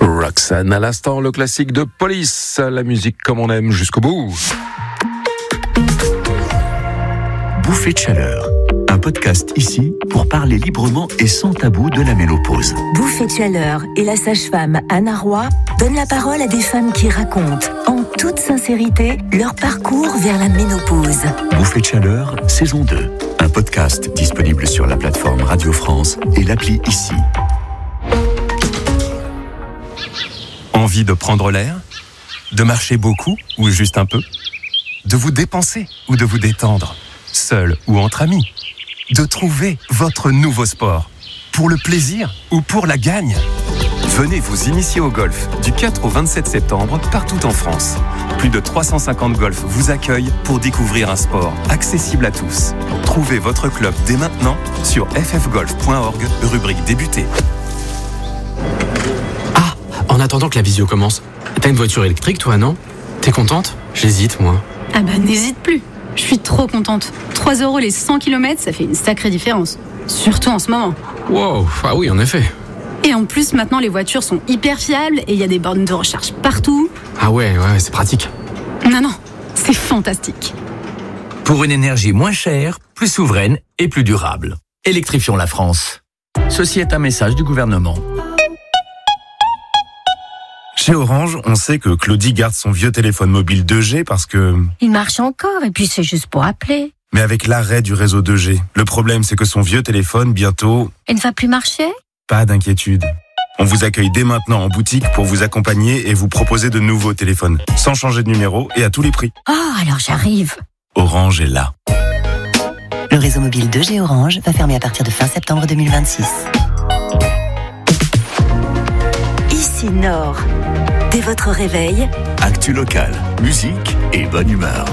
Roxane, à l'instant, le classique de Police, la musique comme on aime jusqu'au bout. Bouffée de chaleur, un podcast ici pour parler librement et sans tabou de la ménopause. Bouffée de chaleur et la sage-femme Anna Roy donnent la parole à des femmes qui racontent, en toute sincérité, leur parcours vers la ménopause. Bouffée de chaleur, saison 2, un podcast disponible sur la plateforme Radio France et l'appli ici. Envie de prendre l'air ? De marcher beaucoup ou juste un peu ? De vous dépenser ou de vous détendre ? Seul ou entre amis ? De trouver votre nouveau sport ? Pour le plaisir ou pour la gagne ? Venez vous initier au golf du 4 au 27 septembre partout en France. Plus de 350 golfs vous accueillent pour découvrir un sport accessible à tous. Trouvez votre club dès maintenant sur ffgolf.org, rubrique débuter. En attendant que la visio commence, t'as une voiture électrique toi, non ? T'es contente ? J'hésite, moi. Ah bah n'hésite plus. Je suis trop contente. 3 € les 100 km, ça fait une sacrée différence. Surtout en ce moment. Wow, ah oui, en effet. Et en plus, maintenant, les voitures sont hyper fiables et il y a des bornes de recharge partout. Ah ouais, c'est pratique. Non, c'est fantastique. Pour une énergie moins chère, plus souveraine et plus durable. Électrifions la France. Ceci est un message du gouvernement. Chez Orange, on sait que Claudie garde son vieux téléphone mobile 2G parce que... Il marche encore et puis c'est juste pour appeler. Mais avec l'arrêt du réseau 2G, le problème c'est que son vieux téléphone, bientôt... Il ne va plus marcher ? Pas d'inquiétude. On vous accueille dès maintenant en boutique pour vous accompagner et vous proposer de nouveaux téléphones, sans changer de numéro et à tous les prix. Oh, alors j'arrive. Orange est là. Le réseau mobile 2G Orange va fermer à partir de fin septembre 2026. Ici Nord. Dès votre réveil, Actu local, musique et bonne humeur.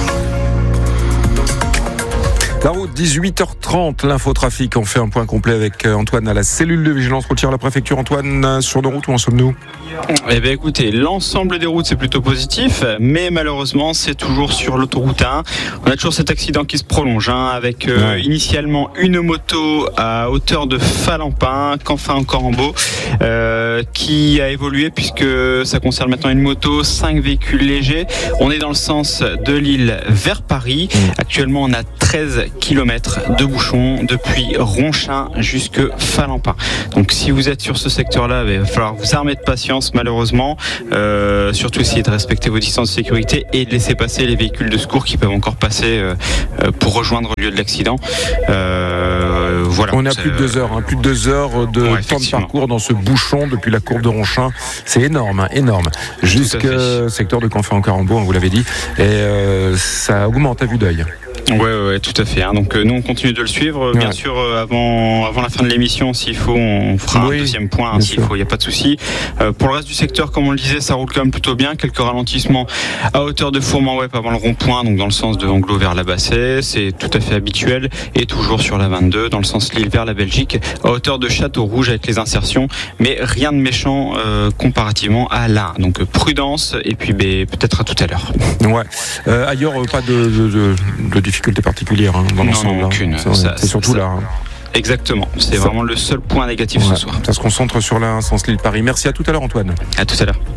La route, 18h30, l'infotrafic. On fait un point complet avec Antoine à la cellule de vigilance routière de la préfecture. Antoine, sur nos routes, où en sommes-nous ? Eh bien écoutez, l'ensemble des routes c'est plutôt positif, mais malheureusement c'est toujours sur l'autoroute 1. On a toujours cet accident qui se prolonge, avec initialement une moto à hauteur de Falampin, Canfin-Corambeau, qui a évolué puisque ça concerne maintenant une moto, 5 véhicules légers. On est dans le sens de Lille vers Paris. Actuellement on a 13 km de bouchons depuis Ronchin jusque Falampin. Donc si vous êtes sur ce secteur-là, il va falloir vous armer de patience malheureusement. Surtout essayez de respecter vos distances de sécurité et de laisser passer les véhicules de secours qui peuvent encore passer pour rejoindre le lieu de l'accident. Voilà. On a plus de 2 heures, plus de 2 heures de temps de parcours dans ce bouchon depuis la courbe de Ronchin. C'est énorme, énorme. Jusqu'au secteur de Canfin-Corambeau, vous l'avez dit. Et ça augmente à vue d'œil. Ouais, tout à fait. Donc nous on continue de le suivre. Bien sûr, avant la fin de l'émission, s'il faut, on fera un deuxième point. S'il faut, il n'y a pas de souci. Pour le reste du secteur, comme on le disait, ça roule quand même plutôt bien. Quelques ralentissements à hauteur de Fourment-Web avant le rond-point, donc dans le sens de Anglo vers la Bassée. C'est tout à fait habituel. Et toujours sur la 22, dans le sens Lille vers la Belgique, à hauteur de Château-Rouge avec les insertions. Mais rien de méchant comparativement à là. Donc prudence et puis peut-être à tout à l'heure. Ouais. Ailleurs, pas de difficulté particulière dans l'ensemble. Non, aucune. C'est surtout là. Exactement. C'est vraiment le seul point négatif ce soir. Ça se concentre sur la sens Lille-Paris. Merci à tout à l'heure, Antoine. À tout à l'heure.